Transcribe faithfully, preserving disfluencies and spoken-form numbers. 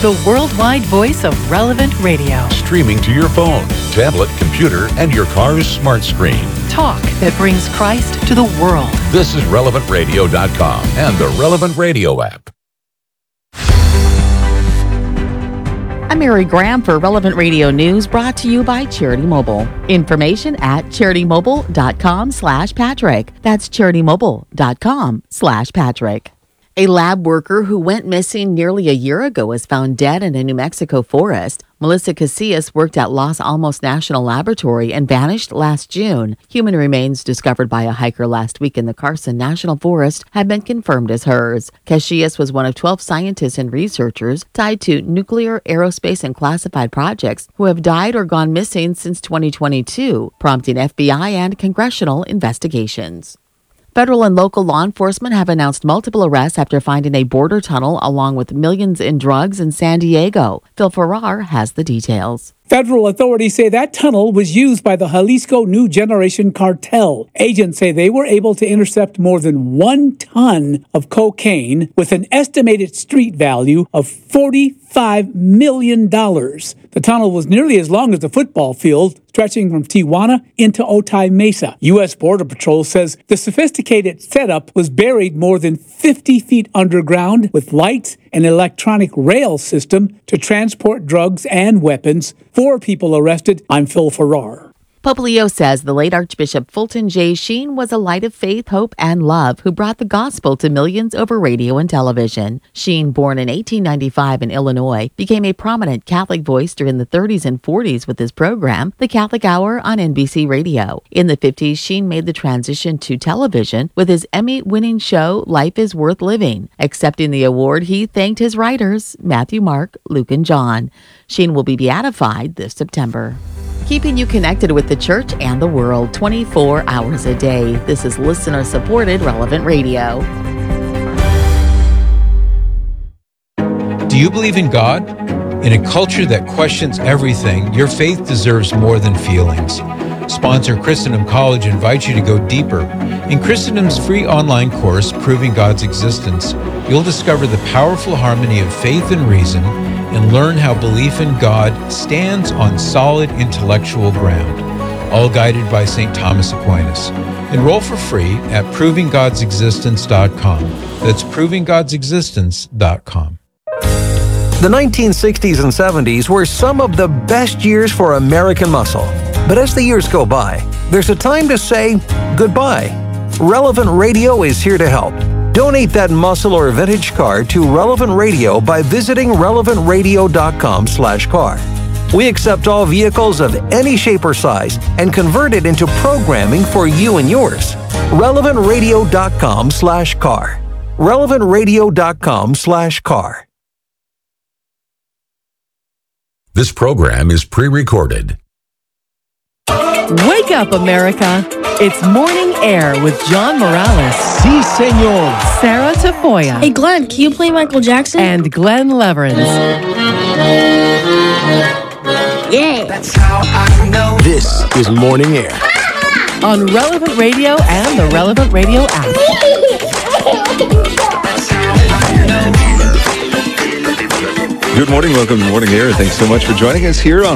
the worldwide voice of Relevant Radio. Streaming to your phone, tablet, computer, and your car's smart screen. Talk that brings Christ to the world. This is relevant radio dot com and the Relevant Radio app. I'm Mary Graham for Relevant Radio News, brought to you by Charity Mobile. Information at charity mobile dot com slash Patrick. That's charity mobile dot com slash Patrick. A lab worker who went missing nearly a year ago was found dead in a New Mexico forest. Melissa Casillas worked at Los Alamos National Laboratory and vanished last June. Human remains discovered by a hiker last week in the Carson National Forest have been confirmed as hers. Casillas was one of twelve scientists and researchers tied to nuclear, aerospace, and classified projects who have died or gone missing since twenty twenty-two, prompting F B I and congressional investigations. Federal and local law enforcement have announced multiple arrests after finding a border tunnel along with millions in drugs in San Diego. Phil Farrar has the details. Federal authorities say that tunnel was used by the Jalisco New Generation Cartel. Agents say they were able to intercept more than one ton of cocaine with an estimated street value of forty-five million dollars. The tunnel was nearly as long as a football field, stretching from Tijuana into Otay Mesa. U S Border Patrol says the sophisticated setup was buried more than fifty feet underground with lights and electronic rail system to transport drugs and weapons. Four people arrested. I'm Phil Farrar. Pope Leo says the late Archbishop Fulton J. Sheen was a light of faith, hope, and love who brought the gospel to millions over radio and television. Sheen, born in eighteen ninety-five in Illinois, became a prominent Catholic voice during the thirties and forties with his program, The Catholic Hour on N B C Radio. In the fifties, Sheen made the transition to television with his Emmy-winning show Life is Worth Living. Accepting the award, he thanked his writers, Matthew, Mark, Luke, and John. Sheen will be beatified this September. Keeping you connected with the church and the world twenty-four hours a day. This is listener-supported Relevant Radio. Do you believe in God? In a culture that questions everything, your faith deserves more than feelings. Sponsor Christendom College invites you to go deeper. In Christendom's free online course, Proving God's Existence, you'll discover the powerful harmony of faith and reason and learn how belief in God stands on solid intellectual ground, all guided by Saint Thomas Aquinas. Enroll for free at proving gods existence dot com. That's proving gods existence dot com. The nineteen sixties and seventies were some of the best years for American muscle. But as the years go by, there's a time to say goodbye. Relevant Radio is here to help. Donate that muscle or vintage car to Relevant Radio by visiting relevant radio dot com slash car. We accept all vehicles of any shape or size and convert it into programming for you and yours. relevant radio dot com slash car. relevant radio dot com slash car. This program is pre-recorded. Wake up, America. It's Morning Air with John Morales. Si, senor. Sarah Tafoya. Hey, Glenn, can you play Michael Jackson? And Glenn Leverins. Yeah. That's how I know. This is Morning Air. On Relevant Radio and the Relevant Radio app. Good morning. Welcome to Morning Air. Thanks so much for joining us here on